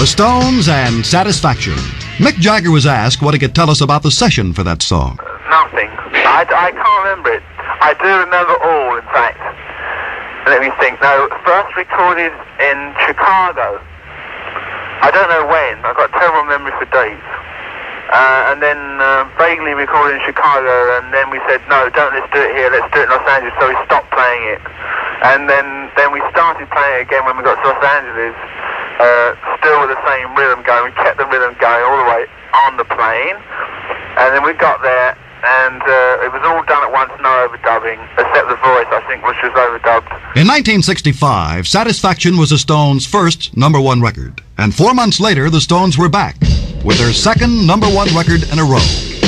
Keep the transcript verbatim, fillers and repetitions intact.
The Stones and Satisfaction. Mick Jagger was asked what he could tell us about the session for that song. Nothing. I, I can't remember it. I do remember all, in fact. Let me think. No, first recorded in Chicago. I don't know when. I've got a terrible memory for dates. Uh, and then uh, vaguely recorded in Chicago, and then we said, no, don't, let's do it here, let's do it in Los Angeles, so we stopped playing it. And then, then we started playing it again when we got to Los Angeles, uh, still with the same rhythm going. We kept the rhythm going all the way on the plane, and then we got there, and uh, it was all done at once, no overdubbing, except the voice, I think, which was overdubbed. In nineteen sixty-five, Satisfaction was the Stones' first number one record, and four months later, the Stones were back with their second number one record in a row.